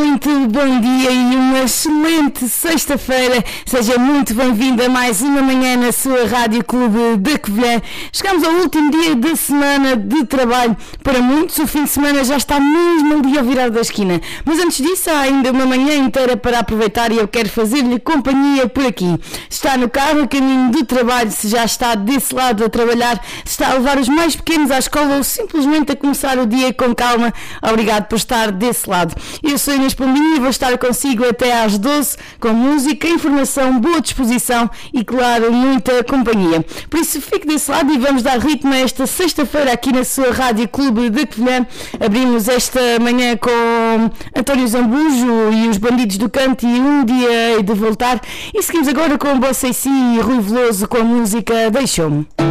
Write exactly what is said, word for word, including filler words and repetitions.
muito bom dia e uma excelente sexta-feira. Seja muito bem-vindo a mais uma manhã na sua Rádio Clube da Covilhã. Chegamos ao último dia da semana de trabalho. Para muitos o fim de semana já está mesmo ali ao virar da esquina. Mas antes disso há ainda uma manhã inteira para aproveitar e eu quero fazer-lhe companhia por aqui. Se está no carro a caminho do trabalho, se já está desse lado a trabalhar, se está a levar os mais pequenos à escola ou simplesmente a começar o dia com calma, obrigado por estar desse lado. Eu sou Inês Pombinha e vou estar consigo até às doze com música, informação, boa disposição e, claro, muita companhia. Por isso, fique desse lado e vamos dar ritmo a esta sexta-feira aqui na sua Rádio Clube da Covilhã. Abrimos esta manhã com António Zambujo e os Bandidos do Canto e Um Dia Hei de Voltar. E seguimos agora com Bossa e Si e Rui Veloso com a música Deixou-me.